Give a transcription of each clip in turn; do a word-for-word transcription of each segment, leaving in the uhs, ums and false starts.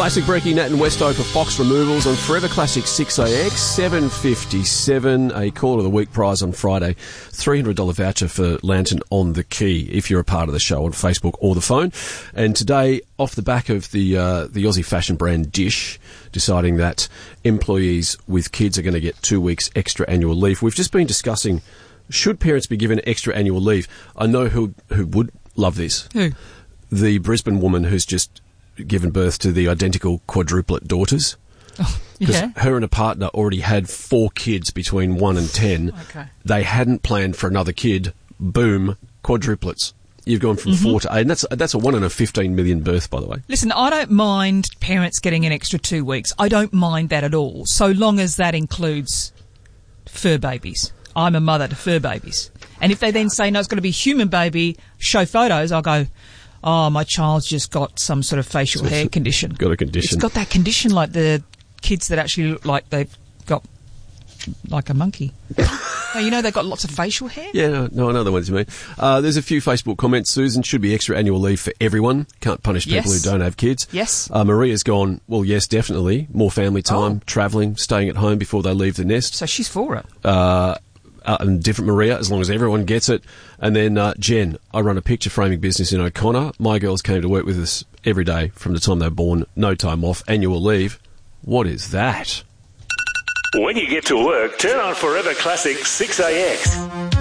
Classic Breaky, Nat and Westo for Fox Removals on Forever Classic six A X, seven fifty-seven. A Call of the Week prize on Friday. three hundred dollars voucher for Lantern on the Key if you're a part of the show on Facebook or the phone. And today, off the back of the uh, the Aussie fashion brand Dish deciding that employees with kids are going to get two weeks extra annual leave, we've just been discussing, should parents be given extra annual leave? I know who who would love this. Who? The Brisbane woman who's just given birth to the identical quadruplet daughters. Oh, Because yeah. her and a partner already had four kids between one and ten. Okay. They hadn't planned for another kid. Boom, quadruplets. You've gone from Mm-hmm. four to eight. And that's, that's a one in a fifteen million birth, by the way. Listen, I don't mind parents getting an extra two weeks. I don't mind that at all, so long as that includes fur babies. I'm a mother to fur babies. And if they then say, no, it's going to be human baby, show photos, I'll go, oh, my child's just got some sort of facial hair condition. Got a condition. It's got that condition like the kids that actually look like they've got like a monkey. No, you know they've got lots of facial hair? Yeah, no, no, I know the ones you mean. Uh, there's a few Facebook comments. Susan, should be extra annual leave for everyone. Can't punish people Yes. who don't have kids. Yes. Uh, Maria's gone, well, yes, definitely. More family time, Oh. travelling, staying at home before they leave the nest. So she's for it. Uh, uh, and different Maria, as long as everyone gets it. And then uh, Jen, I run a picture framing business in O'Connor. My girls came to work with us every day from the time they were born. No time off, annual leave. What is that? When you get to work, turn on Forever Classic six A X.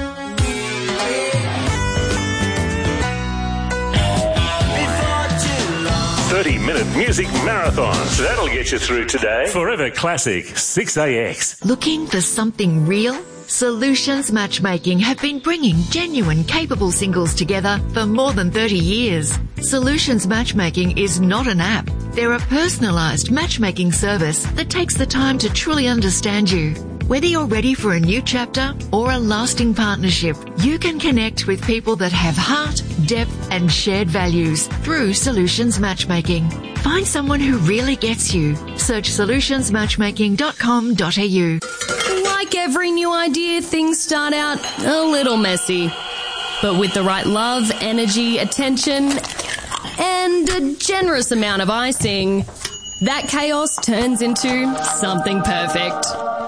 thirty-minute music marathons. That'll get you through today. Forever Classic six A X. Looking for something real? Solutions Matchmaking have been bringing genuine, capable singles together for more than thirty years. Solutions Matchmaking is not an app. They're a personalised matchmaking service that takes the time to truly understand you. Whether you're ready for a new chapter or a lasting partnership, you can connect with people that have heart, depth and shared values through Solutions Matchmaking. Find someone who really gets you. Search solutions matchmaking dot com dot a u. Like every new idea, things start out a little messy. But with the right love, energy, attention, and a generous amount of icing, that chaos turns into something perfect.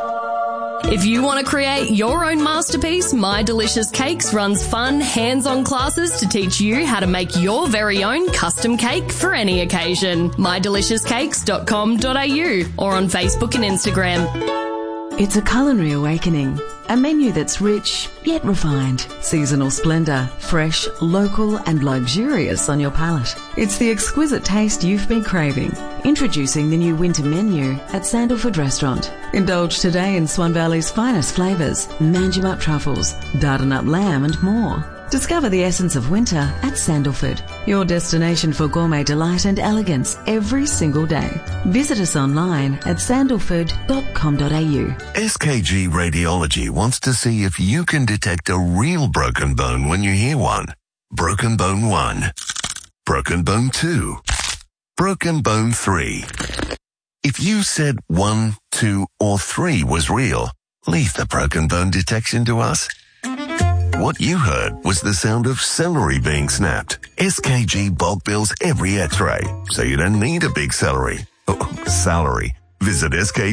If you want to create your own masterpiece, My Delicious Cakes runs fun, hands-on classes to teach you how to make your very own custom cake for any occasion. my delicious cakes dot com dot a u or on Facebook and Instagram. It's a culinary awakening. A menu that's rich, yet refined. Seasonal splendour, fresh, local and luxurious on your palate. It's the exquisite taste you've been craving. Introducing the new winter menu at Sandalford Restaurant. Indulge today in Swan Valley's finest flavours, Manjimup truffles, Dardanup lamb and more. Discover the essence of winter at Sandalford, your destination for gourmet delight and elegance every single day. Visit us online at sandalford dot com dot a u. S K G Radiology wants to see if you can detect a real broken bone when you hear one. Broken bone one. Broken bone two. Broken bone three. If you said one, two, or three was real, leave the broken bone detection to us. What you heard was the sound of celery being snapped. S K G bulk bills every x-ray, so you don't need a big celery. Oh, salary. Visit S K G